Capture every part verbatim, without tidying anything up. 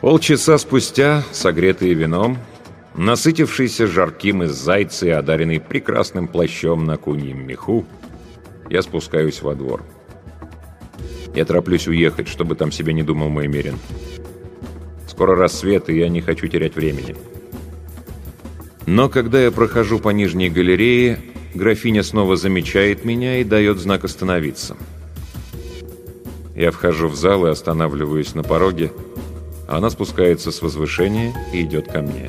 Полчаса спустя, согретый вином, насытившийся жарким из зайца и одаренный прекрасным плащом на куньем меху, я спускаюсь во двор. Я тороплюсь уехать, чтобы там себе не думал мой Мерин. Скоро рассвет, и я не хочу терять времени. Но когда я прохожу по нижней галерее, графиня снова замечает меня и дает знак остановиться. Я вхожу в зал и останавливаюсь на пороге, а она спускается с возвышения и идет ко мне.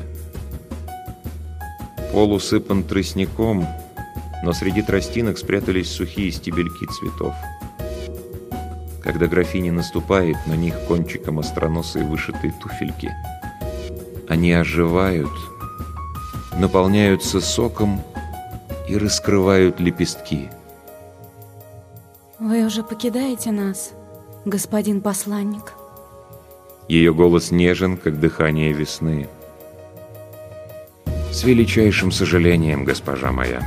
Пол усыпан тростником, но среди тростинок спрятались сухие стебельки цветов. Когда графиня наступает на них кончиком остроносой вышитой туфельки, они оживают, наполняются соком и раскрывают лепестки. «Вы уже покидаете нас, господин посланник?» Ее голос нежен, как дыхание весны. «С величайшим сожалением, госпожа моя».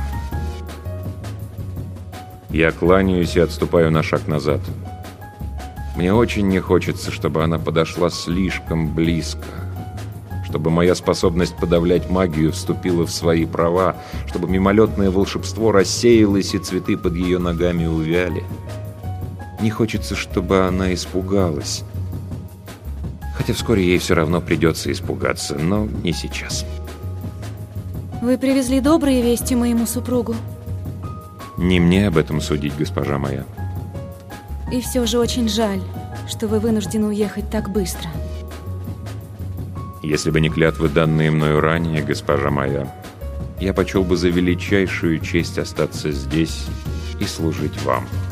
Я кланяюсь и отступаю на шаг назад. Мне очень не хочется, чтобы она подошла слишком близко, чтобы моя способность подавлять магию вступила в свои права, чтобы мимолетное волшебство рассеялось и цветы под ее ногами увяли. Не хочется, чтобы она испугалась. Хотя вскоре ей все равно придется испугаться, но не сейчас. Вы привезли добрые вести моему супругу? Не мне об этом судить, госпожа моя. И все же очень жаль, что вы вынуждены уехать так быстро. Если бы не клятвы, данные мною ранее, госпожа моя, я почел бы за величайшую честь остаться здесь и служить вам.